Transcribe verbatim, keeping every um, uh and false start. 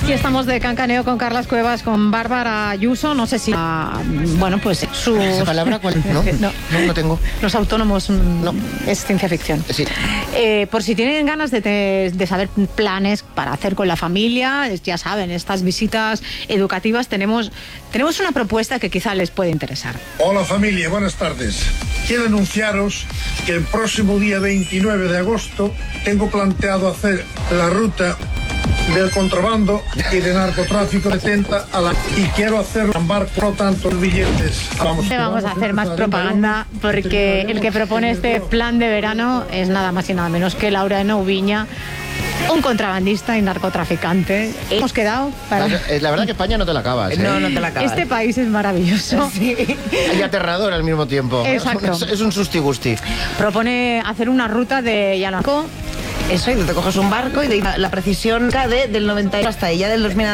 Y estamos de cancaneo con Carlas Cuevas, con Bárbara Ayuso. No sé si... Ah, bueno, pues su... ¿Esa palabra cuál? No, no, no, no tengo. Los autónomos no. Es ciencia ficción. Sí. Eh, por si tienen ganas de, de, de saber planes para hacer con la familia, ya saben, estas visitas educativas, tenemos, tenemos una propuesta que quizá les puede interesar. Hola familia, buenas tardes. Quiero anunciaros que el próximo día veintinueve de agosto tengo planteado hacer la ruta del contrabando y de narcotráfico de Tenta a la... y quiero hacer en barco, por lo tanto, los billetes. Vamos, Le vamos a hacer más propaganda porque el que propone este plan de verano es nada más y nada menos que Laureano Ubiña, un contrabandista y narcotraficante. Hemos quedado para... La verdad que España no te la acabas, ¿eh? No, no te la acabas. Este país es maravilloso. Sí. Y aterrador al mismo tiempo. Exacto. Es, es un susti-gusti. Propone hacer una ruta de Llano. Eso, y te coges un barco y de la precisión de, del noventa hasta ella del dos mil